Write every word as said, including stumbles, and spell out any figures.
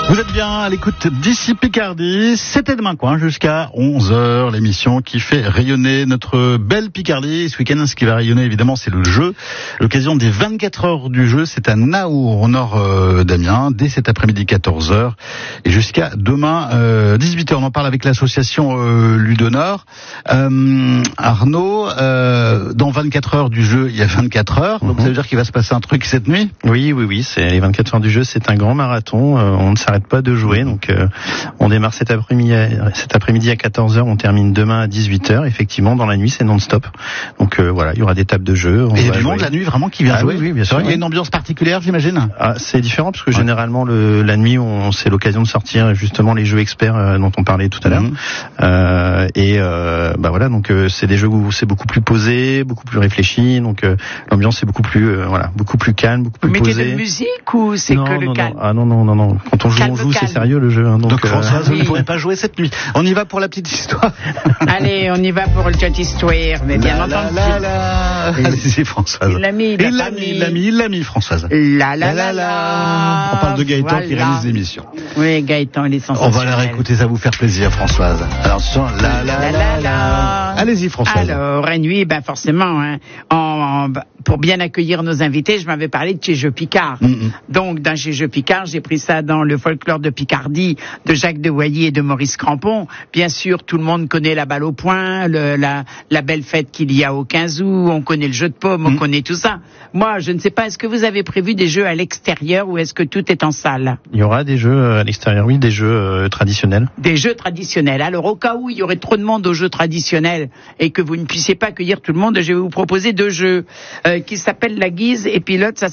Vous êtes bien à l'écoute d'ici Picardie, c'était Demain Coin jusqu'à onze heures, l'émission qui fait rayonner notre belle Picardie. Ce week-end, ce qui va rayonner évidemment, c'est le jeu. L'occasion des vingt-quatre heures du jeu, c'est à Naour, au nord euh, d'Amiens, dès cet après-midi quatorze heures et jusqu'à demain euh, dix-huit heures. On en parle avec l'association euh, Ludonor. Euh, Arnaud, euh, dans vingt-quatre heures du jeu, il y a vingt-quatre heures, donc mm-hmm. ça veut dire qu'il va se passer un truc cette nuit ? Oui, oui, oui, c'est les vingt-quatre heures du jeu, c'est un grand marathon, euh, on ne s'arrête pas de jouer, donc euh, on démarre cet après-midi, à, cet après-midi à quatorze heures, on termine demain à dix-huit heures. Effectivement, dans la nuit, c'est non-stop. Donc euh, voilà, il y aura des tables de jeu. Et il y a du monde la nuit vraiment qui vient ah, jouer. Oui, oui, bien sûr. Il y a une ambiance particulière, j'imagine. Ah, c'est différent parce que ouais. généralement le, la nuit, on, c'est l'occasion de sortir justement les jeux experts euh, dont on parlait tout à l'heure. Mmh. Euh, et euh, bah voilà, donc euh, c'est des jeux où c'est beaucoup plus posé, beaucoup plus réfléchi. Donc euh, l'ambiance est beaucoup plus, euh, voilà, beaucoup plus calme, beaucoup plus Vous posée. Vous mettez de musique ou c'est non, que le non, calme? Non. Ah non, non, non, non. Quand on joue, calme, on joue, calme. C'est sérieux le jeu. Hein, donc, donc euh, Françoise, oui. vous ne pourrez pas jouer cette nuit. On y va pour la petite histoire. Allez, on y va pour le petite histoire, mais bien la, entendu. La, la, la. Allez-y, Françoise. Il l'a mis, il l'a mis, il l'a mis, il l'a mis, Françoise. La la la la. On parle de Gaëtan voilà. qui réalise l'émission. Oui, Gaëtan, il est sensationnel. On va la réécouter, ça va vous faire plaisir, Françoise. Alors, la la la la la. Allez-y, Françoise. Alors, et nuit, ben forcément, hein, en, en, pour bien accueillir nos invités, je m'avais parlé de chez Jeux Picard. Mm-hmm. Donc, d'un chez Jeux Picard, j'ai pris ça dans le folklore de Picardie de Jacques de Wailly et de Maurice Crampon. Bien sûr, tout le monde connaît la balle au poing, le, la, la belle fête qu'il y a au quinze août, on connaît le jeu de paume, on mm. connaît tout ça. Moi, je ne sais pas, est-ce que vous avez prévu des jeux à l'extérieur ou est-ce que tout est en salle? Il y aura des jeux à l'extérieur, oui, des jeux euh, traditionnels. Des jeux traditionnels. Alors, au cas où il y aurait trop de monde aux jeux traditionnels et que vous ne puissiez pas accueillir tout le monde, je vais vous proposer deux jeux euh, qui s'appellent La Guise et Pilote. Ça